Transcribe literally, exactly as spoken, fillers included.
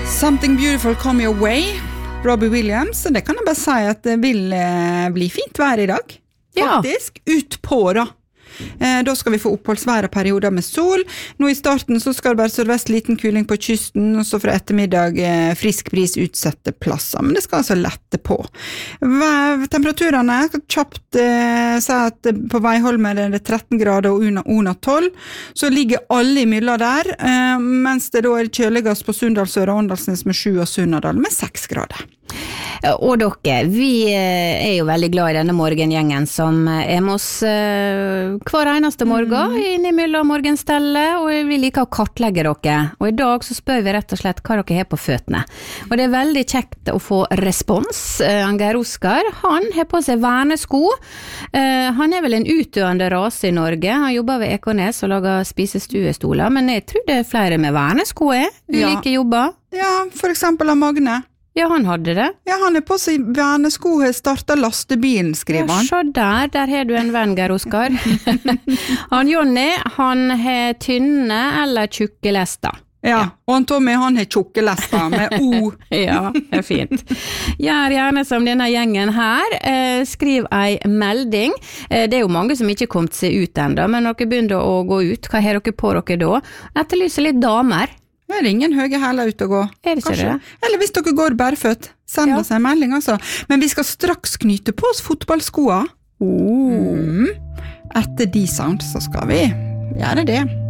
Something Beautiful Come Your Way, Robbie Williams, og det kan jeg bare si at det vil eh, bli fint vær I dag, faktisk, ja. Ut på da. Eh, da skal vi få oppholdsvære perioder med sol. Nå I starten så skal det bare sørvest liten kuling på kysten, og så fra ettermiddag eh, frisk bris utsette plasser, men det skal altså lette på. Hva, temperaturene skal kjapt eh, si at på Veiholmen er det tretten grader og Una, Ona tolv, så ligger alle I mylla der, eh, mens det da er kjøligast på Sunndalsøra og Åndalsnes med sju og Sunnadal med seks grader. Og dere, vi er jo veldig glad I denne morgengjengen som er med oss hver eneste morgen mm. inn I mellom morgenstellet, og vi liker å kartlegge dere. Og I dag så spør vi rett og slett hva dere har på føttene. Og det er veldig kjekt å få respons. Geir Oskar, han har på seg vernesko. Han er vel en utdøende rase I Norge. Han jobber ved Ekornes og lager spisestuestoler, men jeg tror det er flere med vernesko er. Ulike ja. Jobber. Ja, for eksempel av Magne. Ja, han hadde det. Ja, han er på seg vernesko, har startet lastebilen, skriver han. Ja, så der, der har du en venn, Geir Oskar. Han Jonny, han har tynne eller tjukke lester. Ja, ja. Og han Tommy, han har tjukke lester med O. Ja, det er fint. Gjør gjerne som denne gjengen her. Eh, skriv ei melding. Eh, det er jo mange som ikke har kommet seg ut enda, men når dere begynner å gå ut, hva har dere på dere da? Etterlyser litt damer. Det er ingen høye hæler ut å gå. Er det ikke Kanskje. Det? Eller hvis dere går bærføtt, send ja. Oss en melding altså. Men vi skal straks knyte på oss fotballskoene. Oh. Mm. Etter D-Sound så skal vi gjøre det.